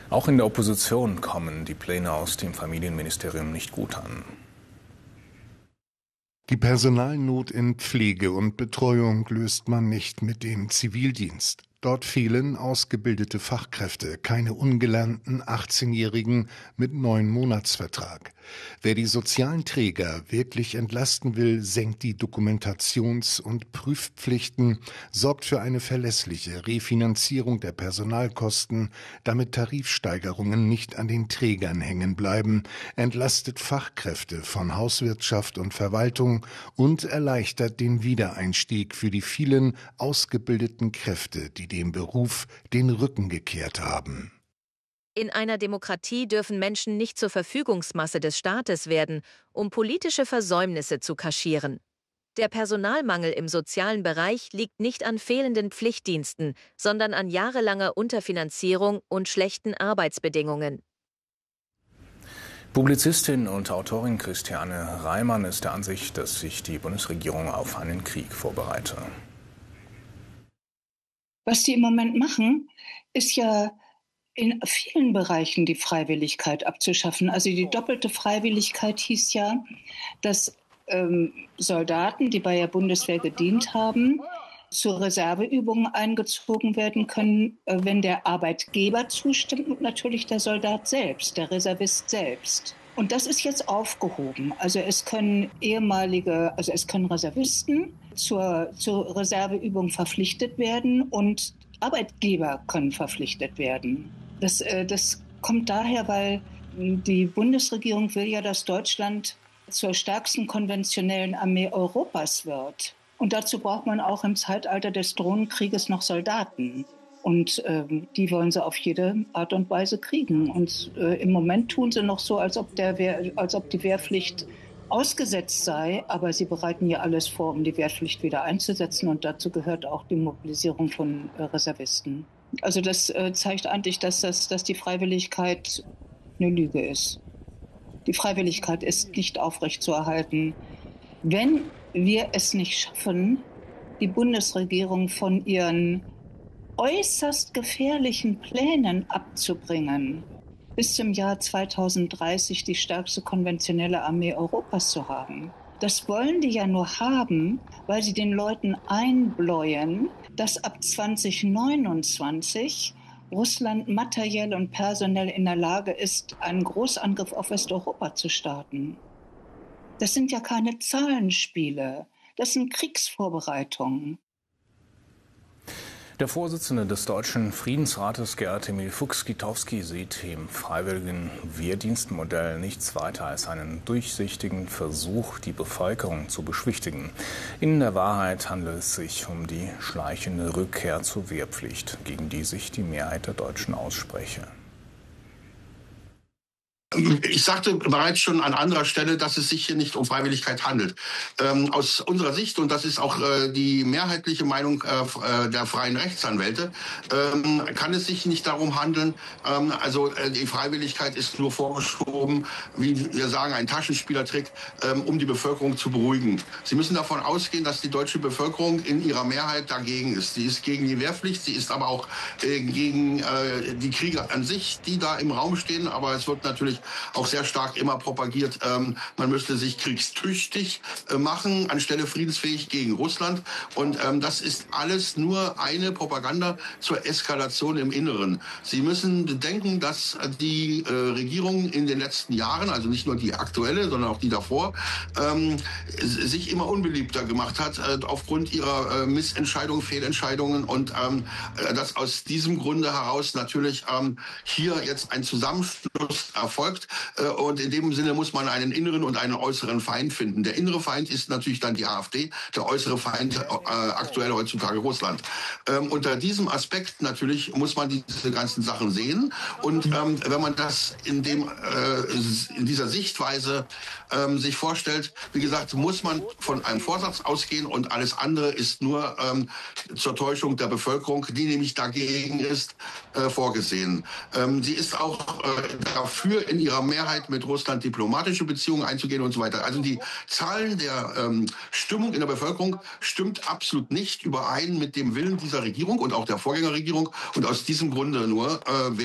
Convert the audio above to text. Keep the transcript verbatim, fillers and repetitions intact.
Auch in der Opposition kommen die Pläne aus dem Familienministerium nicht gut an. Die Personalnot in Pflege und Betreuung löst man nicht mit dem Zivildienst. Dort fehlen ausgebildete Fachkräfte, keine ungelernten achtzehnjährigen mit neun Monatsvertrag. Wer die sozialen Träger wirklich entlasten will, senkt die Dokumentations- und Prüfpflichten, sorgt für eine verlässliche Refinanzierung der Personalkosten, damit Tarifsteigerungen nicht an den Trägern hängen bleiben, entlastet Fachkräfte von Hauswirtschaft und Verwaltung und erleichtert den Wiedereinstieg für die vielen ausgebildeten Kräfte, die dem Beruf den Rücken gekehrt haben. In einer Demokratie dürfen Menschen nicht zur Verfügungsmasse des Staates werden, um politische Versäumnisse zu kaschieren. Der Personalmangel im sozialen Bereich liegt nicht an fehlenden Pflichtdiensten, sondern an jahrelanger Unterfinanzierung und schlechten Arbeitsbedingungen. Publizistin und Autorin Christiane Reimann ist der Ansicht, dass sich die Bundesregierung auf einen Krieg vorbereite. Was die im Moment machen, ist ja in vielen Bereichen die Freiwilligkeit abzuschaffen. Also die doppelte Freiwilligkeit hieß ja, dass ähm, Soldaten, die bei der Bundeswehr gedient haben, zu Reserveübungen eingezogen werden können, äh, wenn der Arbeitgeber zustimmt und natürlich der Soldat selbst, der Reservist selbst. Und das ist jetzt aufgehoben. Also es können ehemalige, also es können Reservisten zur, zur Reserveübung verpflichtet werden und Arbeitgeber können verpflichtet werden. Das, äh, das kommt daher, weil die Bundesregierung will ja, dass Deutschland zur stärksten konventionellen Armee Europas wird. Und dazu braucht man auch im Zeitalter des Drohnenkrieges noch Soldaten. Und ähm, die wollen sie auf jede Art und Weise kriegen. Und äh, im Moment tun sie noch so, als ob, der Wehr, als ob die Wehrpflicht ausgesetzt sei. Aber sie bereiten ja alles vor, um die Wehrpflicht wieder einzusetzen. Und dazu gehört auch die Mobilisierung von äh, Reservisten. Also das äh, zeigt eigentlich, dass, das, dass die Freiwilligkeit eine Lüge ist. Die Freiwilligkeit ist nicht aufrechtzuerhalten. Wenn wir es nicht schaffen, die Bundesregierung von ihren äußerst gefährlichen Plänen abzubringen, bis zum Jahr zweitausenddreißig die stärkste konventionelle Armee Europas zu haben. Das wollen die ja nur haben, weil sie den Leuten einbläuen, dass ab zweitausendneunundzwanzig Russland materiell und personell in der Lage ist, einen Großangriff auf Westeuropa zu starten. Das sind ja keine Zahlenspiele, das sind Kriegsvorbereitungen. Der Vorsitzende des Deutschen Friedensrates, Gerd Emil Fuchs-Skitowski, sieht im freiwilligen Wehrdienstmodell nichts weiter als einen durchsichtigen Versuch, die Bevölkerung zu beschwichtigen. In der Wahrheit handelt es sich um die schleichende Rückkehr zur Wehrpflicht, gegen die sich die Mehrheit der Deutschen ausspreche. Ich sagte bereits schon an anderer Stelle, dass es sich hier nicht um Freiwilligkeit handelt. Ähm, aus unserer Sicht, und das ist auch äh, die mehrheitliche Meinung äh, der freien Rechtsanwälte, ähm, kann es sich nicht darum handeln, ähm, also äh, die Freiwilligkeit ist nur vorgeschoben, wie wir sagen, ein Taschenspielertrick, ähm, um die Bevölkerung zu beruhigen. Sie müssen davon ausgehen, dass die deutsche Bevölkerung in ihrer Mehrheit dagegen ist. Sie ist gegen die Wehrpflicht, sie ist aber auch äh, gegen äh, die Kriege an sich, die da im Raum stehen, aber es wird natürlich auch sehr stark immer propagiert, ähm, man müsste sich kriegstüchtig äh, machen, anstelle friedensfähig gegen Russland. Und ähm, das ist alles nur eine Propaganda zur Eskalation im Inneren. Sie müssen bedenken, dass die äh, Regierung in den letzten Jahren, also nicht nur die aktuelle, sondern auch die davor, ähm, sich immer unbeliebter gemacht hat, äh, aufgrund ihrer äh, Missentscheidungen, Fehlentscheidungen. Und ähm, dass aus diesem Grunde heraus natürlich ähm, hier jetzt ein Zusammenschluss erfolgt. Und in dem Sinne muss man einen inneren und einen äußeren Feind finden. Der innere Feind ist natürlich dann die AfD, der äußere Feind äh, aktuell heutzutage Russland. Ähm, unter diesem Aspekt natürlich muss man diese ganzen Sachen sehen. Und ähm, wenn man das in, dem, äh, in dieser Sichtweise ähm, sich vorstellt, wie gesagt, muss man von einem Vorsatz ausgehen und alles andere ist nur ähm, zur Täuschung der Bevölkerung, die nämlich dagegen ist, äh, vorgesehen. Ähm, sie ist auch äh, dafür, in ihrer Mehrheit mit Russland diplomatische Beziehungen einzugehen und so weiter. Also die Zahlen der ähm, Stimmung in der Bevölkerung stimmt absolut nicht überein mit dem Willen dieser Regierung und auch der Vorgängerregierung. Und aus diesem Grunde nur äh,